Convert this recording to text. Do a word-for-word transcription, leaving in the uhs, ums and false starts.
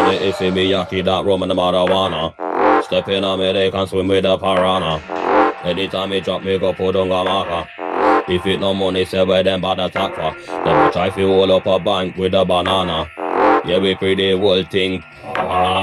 the iffy miyaki that rum and the marijuana. Step in on me, they can swim with the piranha. Anytime me drop me go put on a marker. If it no money, say where them bad attack for. Them try to hold up a bank with a banana. Yeah, we pretty whole thing.